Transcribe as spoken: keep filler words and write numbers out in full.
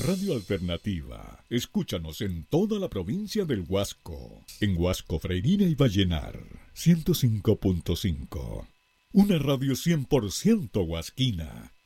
Radio Alternativa. Escúchanos en toda la provincia del Huasco. En Huasco, Freirina y Vallenar. ciento cinco punto cinco. Una radio cien por ciento huasquina.